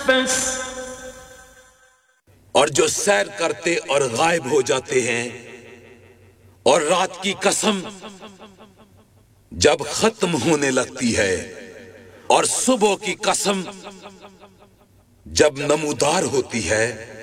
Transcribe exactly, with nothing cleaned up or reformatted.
और जो सैर करते और गायब हो जाते हैं, और रात की कसम जब खत्म होने लगती है, और सुबह की कसम जब नमूदार होती है।